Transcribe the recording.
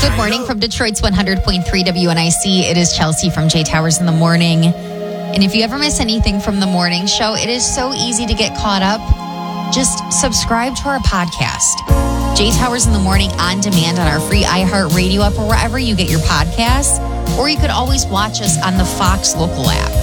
Good morning from Detroit's 100.3 WNIC. It is Chelsea from J Towers in the Morning. And if you ever miss anything from the morning show, it is so easy to get caught up. Just subscribe to our podcast. J Towers in the Morning on demand on our free iHeartRadio app or wherever you get your podcasts. Or you could always watch us on the Fox local app.